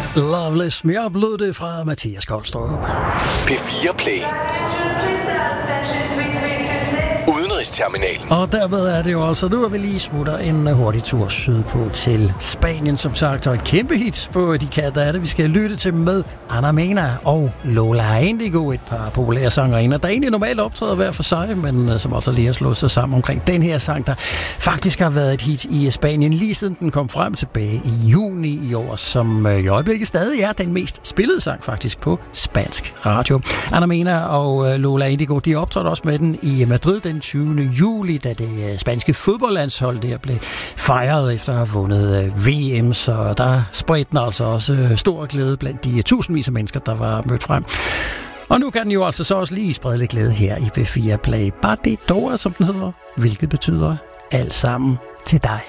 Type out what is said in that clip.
Loveless, men jeg oplevede det fra Mathias Koldstrup. P4 Play. Udenrigsterminalen. Og dermed er det jo altså nu, at vi lige smutter en hurtig tur sydpå til Spanien, som sagt, og et kæmpe hit på de katter er det, vi skal lytte til med Ana Mena og Lola Indigo, et par populære sangerinder, der egentlig normalt optræder hver for sig, men som også lige har slået sig sammen omkring den her sang, der faktisk har været et hit i Spanien, lige siden den kom frem tilbage i juni i år, som i øjeblikket stadig er den mest spillede sang faktisk på spansk radio. Ana Mena og Lola Indigo, de optrådte også med den i Madrid den 20. juli, da det spanske fodboldlandshold der blev fejret efter at have vundet VM, så der spredte den altså også stor glæde blandt de tusindvis af mennesker, der var mødt frem. Og nu kan den jo altså så også lige sprede lidt glæde her i P4 Play. Batidora, som den hedder, hvilket betyder alt sammen til dig.